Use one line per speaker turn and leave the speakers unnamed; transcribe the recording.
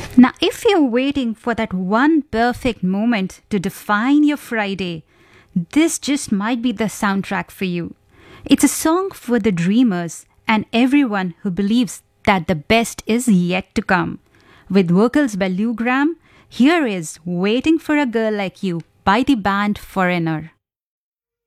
Now, if you're waiting for that one perfect moment to define your Friday, this just might be the soundtrack for you. It's a song for the dreamers and everyone who believes that the best is yet to come. With vocals by Lou Gramm, here is Waiting for a Girl Like You by the band Foreigner.